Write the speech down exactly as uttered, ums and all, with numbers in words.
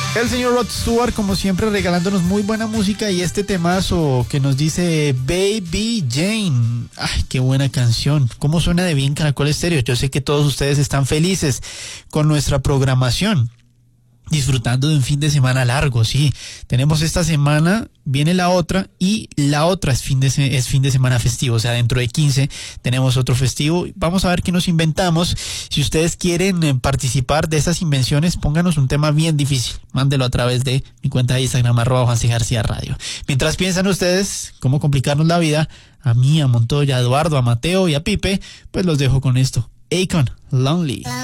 El señor Rod Stewart, como siempre, regalándonos muy buena música, y este temazo que nos dice Baby Jane. Ay, qué buena canción. Cómo suena de bien Caracol Estéreo. Yo sé que todos ustedes están felices con nuestra programación, disfrutando de un fin de semana largo. Sí, tenemos esta semana, viene la otra, y la otra es fin de, se- es fin de semana festivo. O sea, dentro de quince tenemos otro festivo. Vamos a ver qué nos inventamos. Si ustedes quieren eh, participar de esas invenciones, pónganos un tema bien difícil. Mándelo a través de mi cuenta de Instagram, arroba Juan C. García Radio. Mientras piensan ustedes cómo complicarnos la vida, a mí, a Montoya, a Eduardo, a Mateo y a Pipe, pues los dejo con esto. Akon, Lonely.